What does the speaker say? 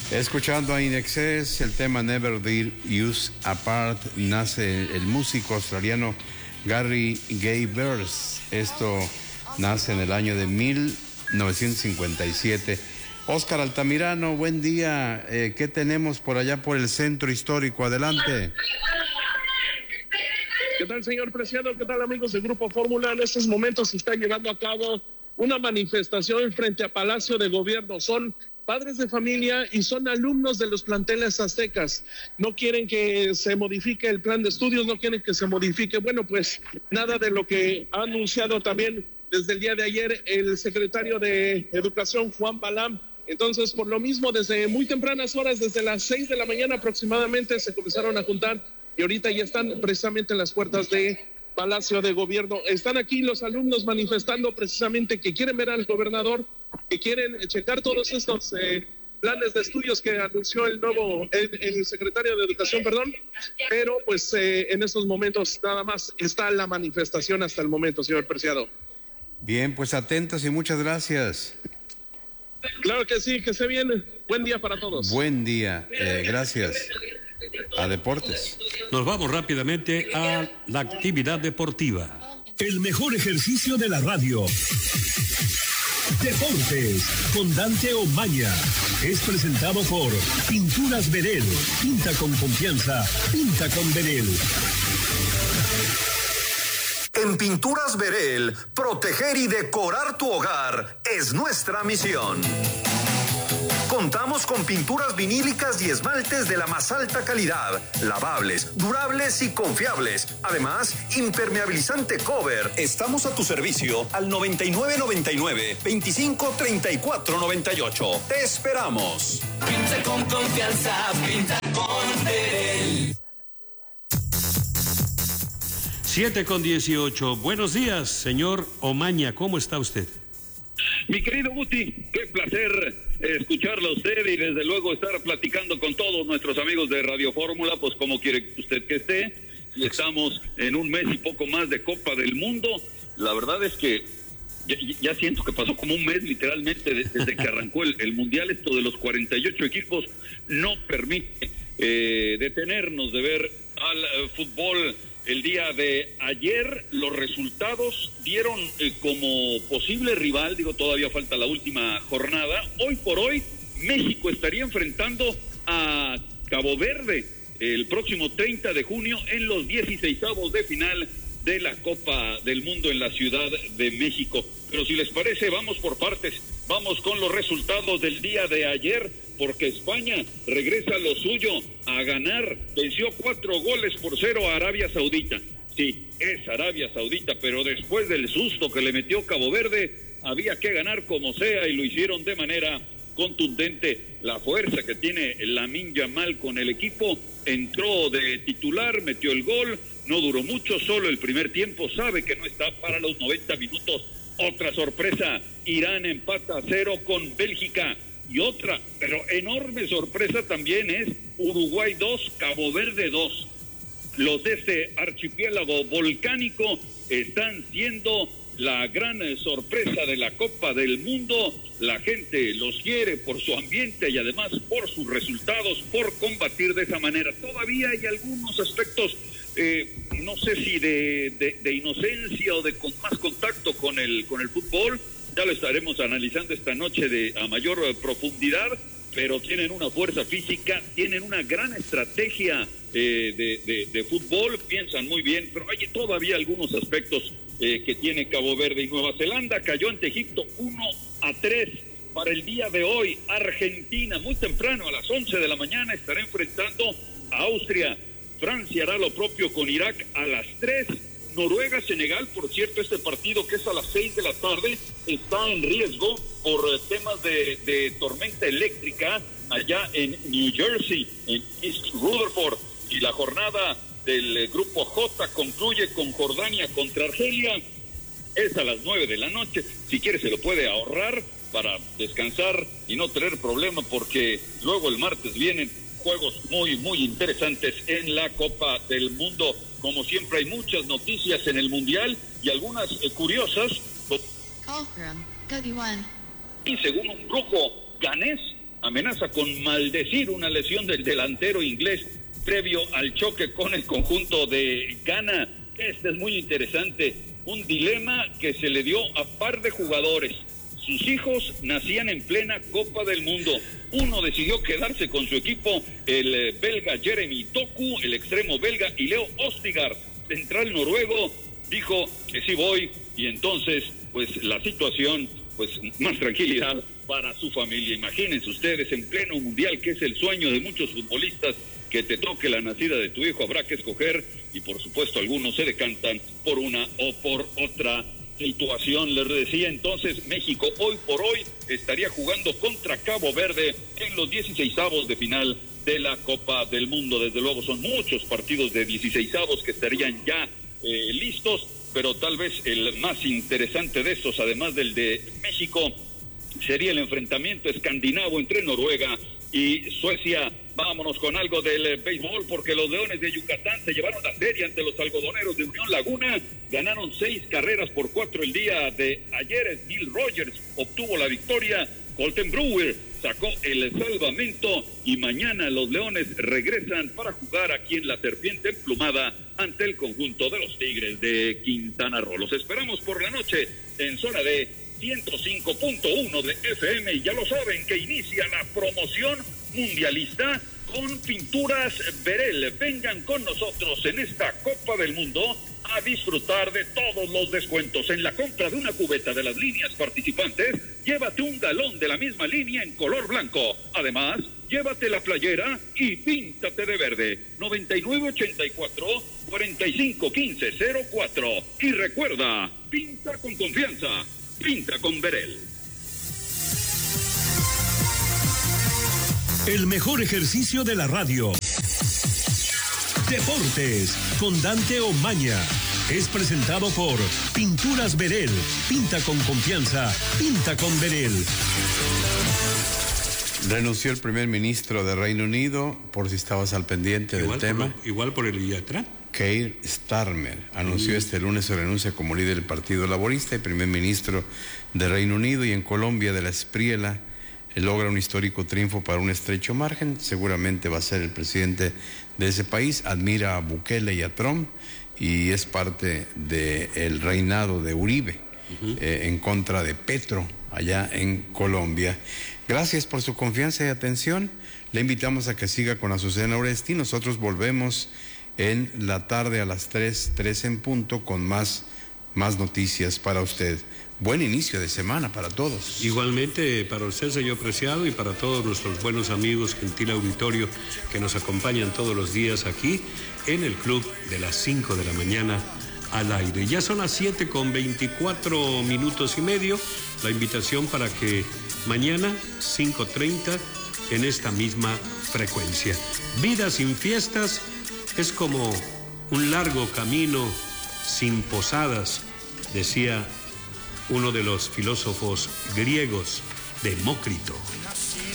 Escuchando a In Excess, el tema Never Did Us Apart, nace el músico australiano Gary Gabers. Esto nace en el año de 1957. Óscar Altamirano, buen día. ¿Qué tenemos por allá por el centro histórico? Adelante. ¿Qué tal, señor Preciado? ¿Qué tal, amigos del Grupo Fórmula? En estos momentos se está llevando a cabo una manifestación frente a Palacio de Gobierno. Son padres de familia y son alumnos de los planteles aztecas. No quieren que se modifique el plan de estudios, no quieren que se modifique, bueno, pues nada de lo que ha anunciado también desde el día de ayer el secretario de Educación, Juan Balam. Entonces, por lo mismo, desde muy tempranas horas, desde las 6 de la mañana aproximadamente, se comenzaron a juntar y ahorita ya están precisamente en las puertas de Palacio de Gobierno. Están aquí los alumnos manifestando precisamente que quieren ver al gobernador, que quieren checar todos estos planes de estudios que anunció el secretario de Educación, pero pues en estos momentos nada más está la manifestación hasta el momento, señor Preciado. Bien, pues atentos y muchas gracias. Claro que sí, que se viene. Buen día para todos. Buen día, gracias. A Deportes. Nos vamos rápidamente a la actividad deportiva. El mejor ejercicio de la radio. Deportes con Dante Omaña. Es presentado por Pinturas Verel. Pinta con confianza. Pinta con Verel. En Pinturas Verel, proteger y decorar tu hogar es nuestra misión. Contamos con pinturas vinílicas y esmaltes de la más alta calidad, lavables, durables y confiables. Además, impermeabilizante cover. Estamos a tu servicio al 9999-253498. Te esperamos. Pinta con confianza, pinta con Verel. 7:18. Buenos días, señor Omaña, ¿cómo está usted? Mi querido Guti, qué placer escucharlo a usted y desde luego estar platicando con todos nuestros amigos de Radio Fórmula, pues como quiere usted que esté. Estamos en un mes y poco más de Copa del Mundo. La verdad es que ya siento que pasó como un mes literalmente desde que arrancó el Mundial. Esto de los 48 equipos no permite detenernos de ver al fútbol. El día de ayer los resultados dieron como posible rival, todavía falta la última jornada. Hoy por hoy México estaría enfrentando a Cabo Verde el próximo 30 de junio en los 16avos de final de la Copa del Mundo en la Ciudad de México. Pero si les parece, vamos por partes. Vamos con los resultados del día de ayer, porque España regresa a lo suyo, a ganar. Venció 4-0 a Arabia Saudita. Sí, es Arabia Saudita, pero después del susto que le metió Cabo Verde, había que ganar como sea y lo hicieron de manera contundente. La fuerza que tiene Lamine Yamal con el equipo, entró de titular, metió el gol, no duró mucho, solo el primer tiempo, sabe que no está para los 90 minutos. Otra sorpresa, Irán empata 0 con Bélgica. Y otra, pero enorme sorpresa también es Uruguay 2, Cabo Verde 2. Los de este archipiélago volcánico están siendo la gran sorpresa de la Copa del Mundo. La gente los quiere por su ambiente y además por sus resultados, por combatir de esa manera. Todavía hay algunos aspectos, no sé si de inocencia o de más contacto con el fútbol. Ya lo estaremos analizando esta noche a mayor profundidad, pero tienen una fuerza física, tienen una gran estrategia de fútbol, piensan muy bien, pero hay todavía algunos aspectos que tiene Cabo Verde. Y Nueva Zelanda cayó ante Egipto 1-3. Para el día de hoy, Argentina, muy temprano, a las 11 de la mañana, estará enfrentando a Austria. Francia hará lo propio con Irak a las 3. Noruega, Senegal, por cierto, este partido que es a las 6 de la tarde, está en riesgo por temas de tormenta eléctrica allá en New Jersey, en East Rutherford. Y la jornada del grupo J concluye con Jordania contra Argelia. Es a las 9 de la noche. Si quiere se lo puede ahorrar para descansar y no tener problema, porque luego el martes vienen juegos muy, muy interesantes en la Copa del Mundo. Como siempre hay muchas noticias en el Mundial y algunas curiosas. Y según un grupo ganés, amenaza con maldecir una lesión del delantero inglés previo al choque con el conjunto de Ghana. Este es muy interesante, un dilema que se le dio a par de jugadores. Sus hijos nacían en plena Copa del Mundo. Uno decidió quedarse con su equipo, el belga Jeremy Doku, el extremo belga, y Leo Østigard, central noruego, dijo que sí voy, y entonces, pues la situación, pues más tranquilidad para su familia. Imagínense ustedes, en pleno mundial, que es el sueño de muchos futbolistas, que te toque la nacida de tu hijo, habrá que escoger, y por supuesto algunos se decantan por una o por otra situación. Les decía entonces, México hoy por hoy estaría jugando contra Cabo Verde en los 16avos de final de la Copa del Mundo. Desde luego son muchos partidos de 16avos que estarían ya listos, pero tal vez el más interesante de estos, además del de México, sería el enfrentamiento escandinavo entre Noruega y Suecia. Vámonos con algo del béisbol, porque los Leones de Yucatán se llevaron la serie ante los algodoneros de Unión Laguna. Ganaron 6 carreras por 4 el día de ayer. Neil Rogers obtuvo la victoria. Colton Brewer sacó el salvamento, y mañana los Leones regresan para jugar aquí en la Serpiente Emplumada ante el conjunto de los Tigres de Quintana Roo. Los esperamos por la noche en zona de 105.1 de FM, y ya lo saben que inicia la promoción mundialista con Pinturas Berel. Vengan con nosotros en esta Copa del Mundo a disfrutar de todos los descuentos. En la compra de una cubeta de las líneas participantes, llévate un galón de la misma línea en color blanco. Además, llévate la playera y píntate de verde. 9984-451504. Y recuerda, pinta con confianza, pinta con Berel. El mejor ejercicio de la radio. Deportes con Dante Omaña. Es presentado por Pinturas Berel. Pinta con confianza, pinta con Berel. Renunció el primer ministro de Reino Unido, por si estabas al pendiente del tema. Igual por el Yatra. Keir Starmer anunció este lunes su renuncia como líder del Partido Laborista y primer ministro de Reino Unido. Y en Colombia, de la Espriella logra un histórico triunfo para un estrecho margen. Seguramente va a ser el presidente de ese país. Admira a Bukele y a Trump, y es parte del reinado de Uribe en contra de Petro allá en Colombia. Gracias por su confianza y atención. Le invitamos a que siga con Azucena Oresti. Nosotros volvemos en la tarde a las 3 en punto con más noticias para usted. Buen inicio de semana para todos. Igualmente para usted, señor Preciado, y para todos nuestros buenos amigos, gentil auditorio, que nos acompañan todos los días aquí en el club de las 5 de la mañana al aire. Ya son las 7:24 minutos y medio. La invitación para que mañana, 5:30, en esta misma frecuencia. Vida sin fiestas es como un largo camino sin posadas, decía uno de los filósofos griegos, Demócrito.